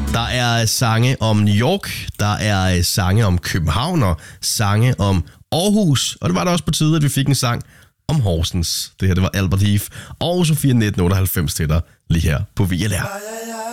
Der er sange om New York, der er sange om København og sange om Aarhus. Og det var da også på tide, at vi fik en sang om Horsens. Det her, det var Albert Heath og Sofia 1998 til dig lige her på VLR.